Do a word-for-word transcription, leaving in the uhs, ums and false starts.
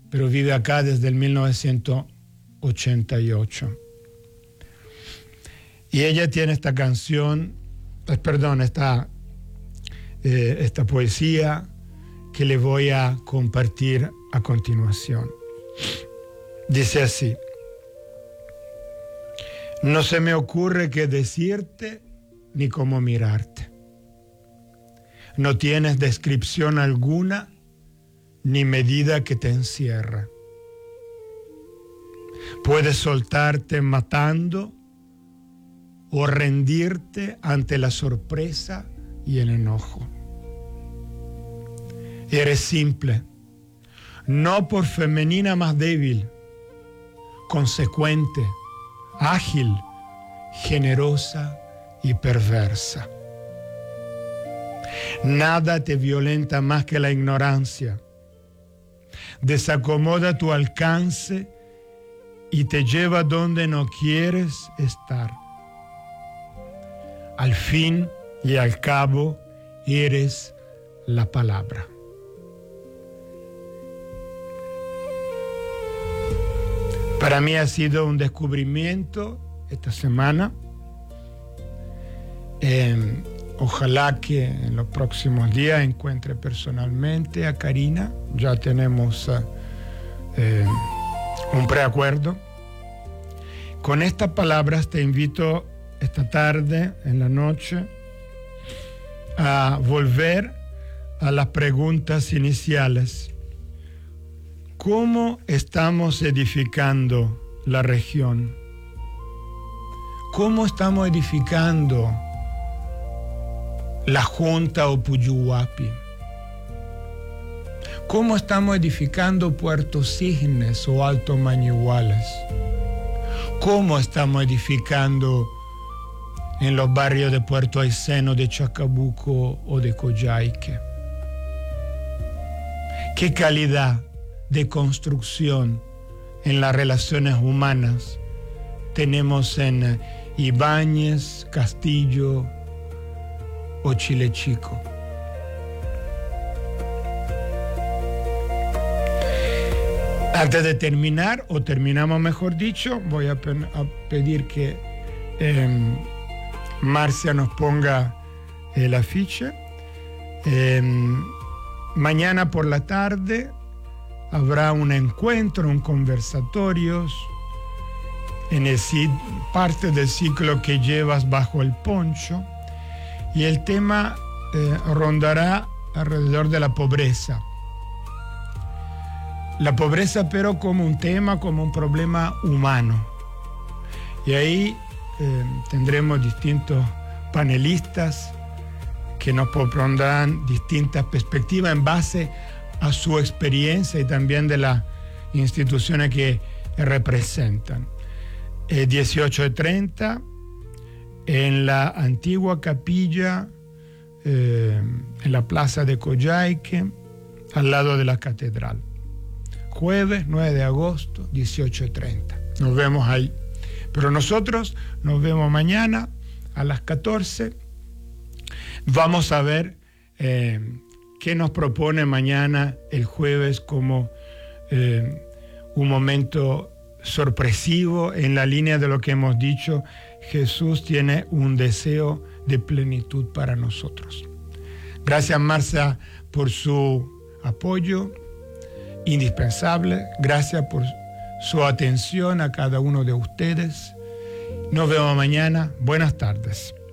pero vive acá desde el mil novecientos ochenta y ocho. Y ella tiene esta canción, eh, perdón, esta, eh, esta poesía que le voy a compartir a continuación. Dice así: no se me ocurre qué decirte ni cómo mirarte. No tienes descripción alguna ni medida que te encierra. Puedes soltarte matando o rendirte ante la sorpresa y el enojo. Eres simple, no por femenina más débil, consecuente, ágil, generosa y perversa. Nada te violenta más que la ignorancia. Desacomoda tu alcance y te lleva donde no quieres estar. Al fin y al cabo, eres la palabra. Para mí ha sido un descubrimiento esta semana. Eh, ojalá que en los próximos días encuentre personalmente a Karina. Ya tenemos uh, eh, un preacuerdo. Con estas palabras te invito esta tarde, en la noche, a volver a las preguntas iniciales. ¿Cómo estamos edificando la región? ¿Cómo estamos edificando la Junta o Puyuhuapi? ¿Cómo estamos edificando Puerto Cisnes o Alto Mañiguales? ¿Cómo estamos edificando en los barrios de Puerto Aysén, de Chacabuco o de Coyhaique? ¿Qué calidad de construcción en las relaciones humanas tenemos en Ibáñez, Castillo o Chile Chico? Antes de terminar, o terminamos mejor dicho, voy a, pe- a pedir que eh, Marcia nos ponga el afiche. Eh, mañana por la tarde habrá un encuentro, un conversatorio en el, parte del ciclo que llevas bajo el poncho, y el tema eh, rondará alrededor de la pobreza. La pobreza, pero como un tema, como un problema humano. Y ahí eh, tendremos distintos panelistas que nos propondrán distintas perspectivas en base a su experiencia y también de las instituciones que representan. Eh, dieciocho treinta en la antigua capilla, eh, en la plaza de Coyhaique, al lado de la catedral. Jueves nueve de agosto, dieciocho treinta. Nos vemos ahí. Pero nosotros nos vemos mañana a las catorce. Vamos a ver eh, qué nos propone mañana, el jueves, como eh, un momento sorpresivo en la línea de lo que hemos dicho. Jesús tiene un deseo de plenitud para nosotros. Gracias, Marcia, por su apoyo indispensable. Gracias por su atención a cada uno de ustedes. Nos vemos mañana. Buenas tardes.